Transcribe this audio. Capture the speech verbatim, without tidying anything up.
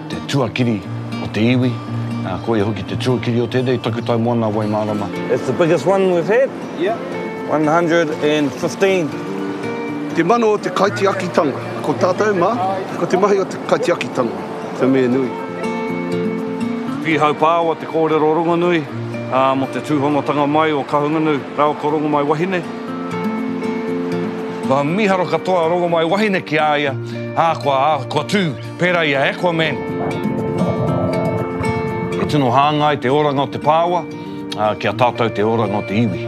te tuakiri o te iwi. Uh, ko ia hoki te tuakiri o tēnei, taku tai moana wai marama. It's the biggest one we've had. Yeah. one hundred fifteen. Te mano o te kaitiakitanga. Ko tātou mā, ko te mahi o te kaitiakitanga. Te mea nui. Pihau pāua te kōrero rongonui, uh, mo te tūhongotanga mai o Kahungunu, rau ko rongo mai wahine. Ka miharo katoa rongo mai wahine ki a ia, a kua, a kua tū, pērā ia e kua men. E tino hāngai te oranga o te pāua, uh, kia tātou te oranga o te iwi.